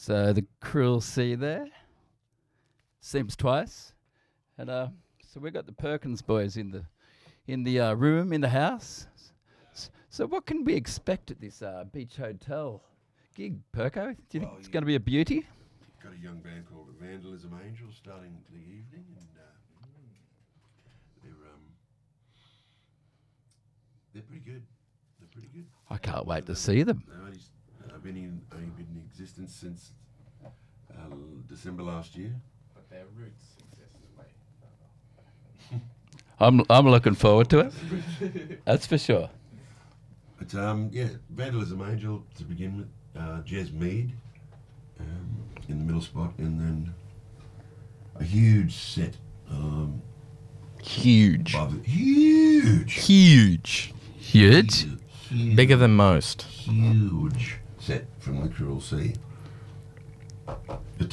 So the Cruel Sea there. Seems twice. And so we got the Perkins boys in the room, in the house. So what can we expect at this beach hotel gig, Perko? Do you think it's going to be a beauty? Got a young band called Vandalism Angels starting the evening, and they're pretty good. They're pretty good. I can't wait to see them. They've only been in existence since December last year. But their roots exist I'm looking forward to it. That's for sure. But Vandalism Angel to begin with, Jez Mead in the middle spot, and then a huge set. Huge. Huge. Bigger than most. Huge set from the Cruel Sea. But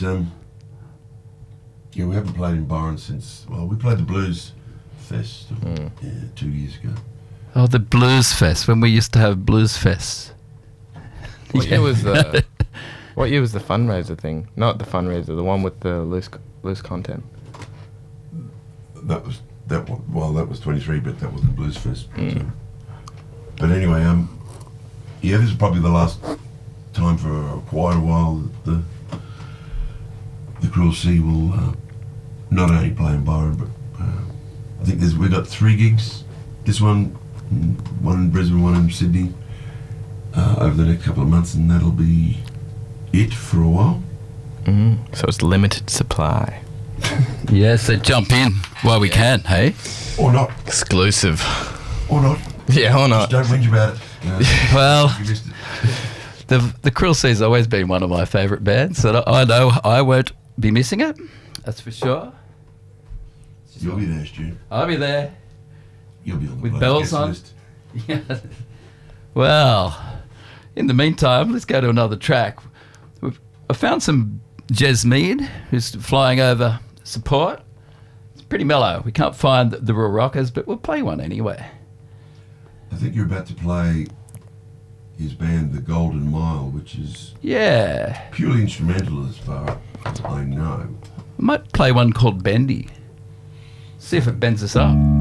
we haven't played in Byron since. Well, we played the Blues Fest 2 years ago. Oh, the Blues Fest, when we used to have Blues Fest. What year was the fundraiser thing? Not the fundraiser, the one with the loose content. That was 23, but that wasn't Blues Fest. But anyway, this is probably the last time for quite a while that the Cruel Sea will not only play in Byron, but I think we've got 3 gigs. This one in Brisbane, one in Sydney, over the next couple of months, and that'll be it for a while. So it's limited supply. Yeah, so jump in while we can, hey? Or not. Exclusive. Or not. Yeah, or not. Just don't whinge about it. Well, You missed it. the Cruel Sea's always been one of my favourite bands, so I know I won't be missing it. That's for sure. You'll be there, Stu. I'll be there. You'll be on the With bloody bells guest on. list. Yeah. Well, in the meantime, let's go to another track. I found some Jez Mead, who's flying over support. It's pretty mellow. We can't find the real rockers, but we'll play one anyway. I think you're about to play his band, The Golden Mile, which is Yeah. purely instrumental as far as I know. I might play one called Bendy. See if it bends us up.